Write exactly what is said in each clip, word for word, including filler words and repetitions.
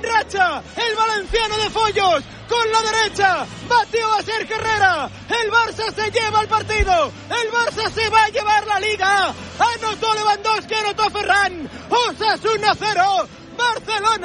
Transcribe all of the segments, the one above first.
en racha, el valenciano de Follos, con la derecha, batió a Sergio Herrera, el Barça se lleva el partido, el Barça se va a llevar la Liga, anotó Lewandowski, anotó Ferran, Osasuna cero, Barcelona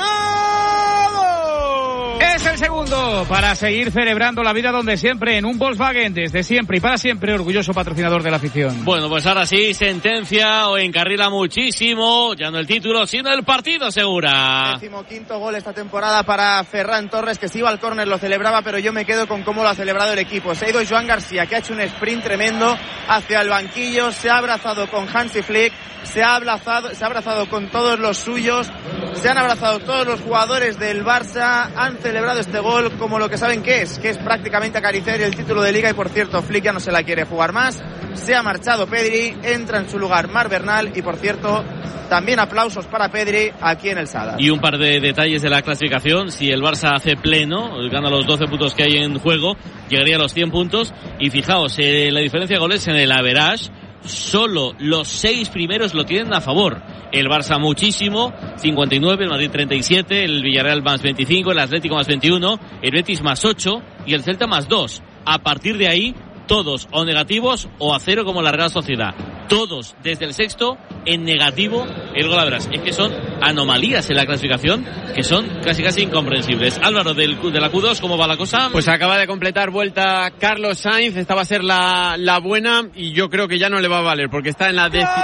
dos. Es el segundo para seguir celebrando la vida donde siempre, en un Volkswagen, desde siempre y para siempre, orgulloso patrocinador de la afición. Bueno, pues ahora sí, sentencia o encarrila muchísimo, ya no el título, sino el partido, Segura. Decimoquinto gol esta temporada para Ferran Torres, que si iba al córner lo celebraba, pero yo me quedo con cómo lo ha celebrado el equipo. Se ha ido Joan García, que ha hecho un sprint tremendo hacia el banquillo, se ha abrazado con Hansi Flick, se ha abrazado, se ha abrazado con todos los suyos, se han abrazado todos los jugadores del Barça, han celebrado este gol como lo que saben que es, que es prácticamente acariciar el título de Liga. Y por cierto, Flick ya no se la quiere jugar más, se ha marchado Pedri, entra en su lugar Marc Bernal y por cierto, también aplausos para Pedri aquí en el Sadar. Y un par de detalles de la clasificación: si el Barça hace pleno, gana los doce puntos que hay en juego, llegaría a los cien puntos. Y fijaos, eh, la diferencia de goles en el average, solo los seis primeros lo tienen a favor. El Barça muchísimo, cincuenta y nueve, el Madrid treinta y siete, el Villarreal más veinticinco, el Atlético más veintiuno, el Betis más ocho y el Celta más dos. A partir de ahí, todos o negativos o a cero como la Real Sociedad. Todos desde el sexto en negativo el gol average. Es que son anomalías en la clasificación que son casi casi incomprensibles. Álvaro, del, de la Q dos, ¿cómo va la cosa? Pues acaba de completar vuelta Carlos Sainz, esta va a ser la, la buena y yo creo que ya no le va a valer porque está en la décima.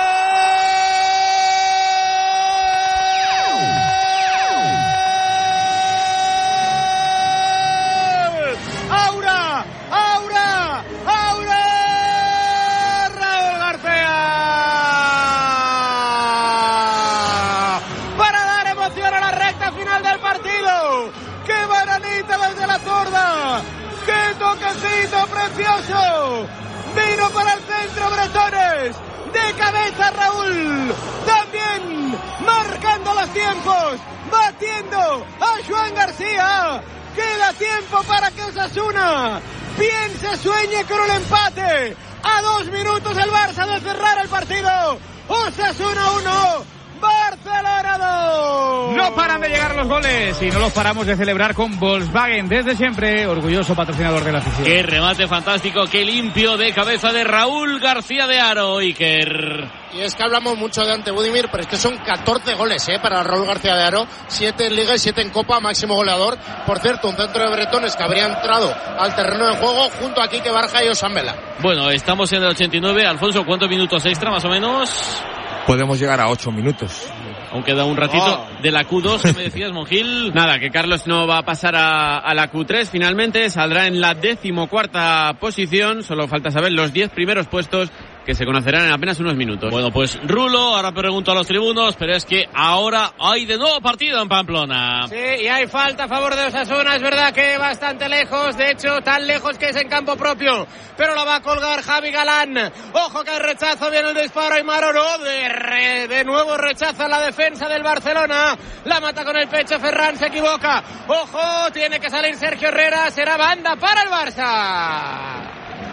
¡Qué toquecito precioso! Vino para el centro Bretones, de cabeza Raúl, también marcando los tiempos, batiendo a Joan García. Queda tiempo para que Osasuna piense, sueñe con un empate. A dos minutos el Barça de cerrar el partido. Osasuna uno, Barcelona dos. No paran de llegar los goles y no los paramos de celebrar con Volkswagen, desde siempre, orgulloso patrocinador de la afición. Qué remate fantástico, qué limpio de cabeza de Raúl García de Haro, Iker. Y es que hablamos mucho de Ante Budimir, pero es que son catorce goles eh, para Raúl García de Haro, siete en Liga y siete en Copa, máximo goleador. Por cierto, un centro de bretones que habría entrado al terreno de juego junto a Quique Barja y Osambela. Bueno, estamos en el ochenta y nueve. Alfonso, ¿cuántos minutos extra más o menos? Podemos llegar a ocho minutos. Aún queda un ratito. Oh. De la Q dos, ¿qué me decías, Monjil? Nada, que Carlos no va a pasar a, a la Q tres finalmente, saldrá en la decimocuarta posición, solo falta saber los diez primeros puestos que se conocerán en apenas unos minutos. Bueno, pues Rulo, ahora pregunto a los tribunos, pero es que ahora hay de nuevo partido en Pamplona. Sí, y hay falta a favor de Osasuna, es verdad que bastante lejos, de hecho tan lejos que es en campo propio, pero la va a colgar Javi Galán. Ojo que hay rechazo, viene el disparo y Maroro de, re, de nuevo rechaza la defensa del Barcelona, la mata con el pecho Ferran, se equivoca. Ojo, tiene que salir Sergio Herrera, será banda para el Barça.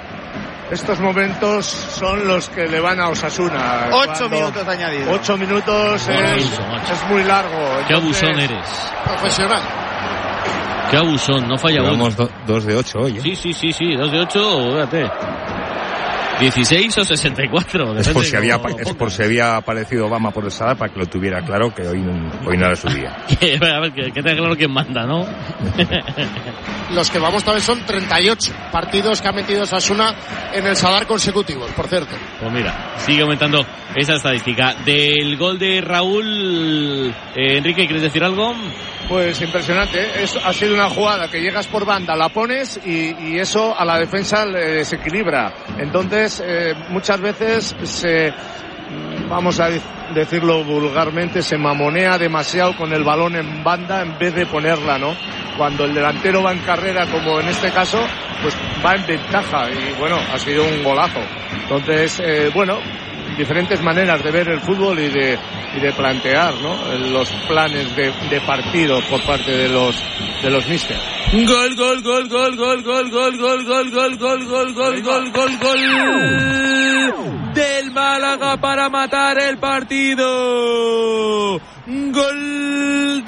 Estos momentos son los que le van a Osasuna. Ocho minutos añadidos. Ocho minutos es, es muy largo. Entonces, qué abusón eres. Profesional. Qué abusón, no falla uno. Llevamos do, dos de ocho hoy, ¿eh? Sí, sí, sí, sí, dos de ocho, fíjate. dieciséis o sesenta y cuatro. Es por, si había, es por si había aparecido Obama por el Sadar para que lo tuviera claro que hoy, hoy no era su día. A ver, que, que tenga claro quién manda, ¿no? Los que vamos también son treinta y ocho partidos que ha metido Osasuna en el Sadar consecutivos, por cierto. Pues mira, sigue aumentando esa estadística. Del gol de Raúl, eh, Enrique, ¿quieres decir algo? Pues impresionante, ¿eh? Es, ha sido una jugada que llegas por banda, la pones y, y eso a la defensa le desequilibra. Entonces, eh, muchas veces se, vamos a decirlo vulgarmente, se mamonea demasiado con el balón en banda en vez de ponerla, ¿no? Cuando el delantero va en carrera, como en este caso, pues va en ventaja y bueno, ha sido un golazo. Entonces, eh, bueno, diferentes maneras de ver el fútbol y de, y de plantear, ¿no?, los planes de, de partido por parte de los de los míster. Gol, gol, gol, gol, gol, gol, gol, gol, gol, gol, gol, gol, gol, gol, gol, gol del Málaga para matar el partido. Gol